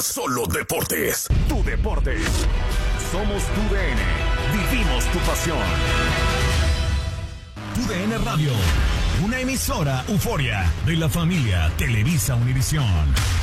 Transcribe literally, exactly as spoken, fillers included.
Solo deportes. Tu deporte. Somos tu D N. Vivimos tu pasión. Tu D N Radio. Una emisora Euforia de la familia Televisa Univisión.